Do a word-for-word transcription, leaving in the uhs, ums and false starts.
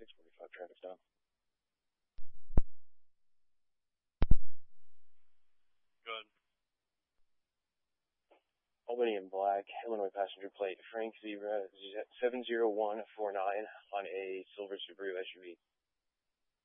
six forty-five traffic stop. Good. Albany in black, Illinois passenger plate, Frank Zebra seven zero one four nine on a silver Subaru S U V.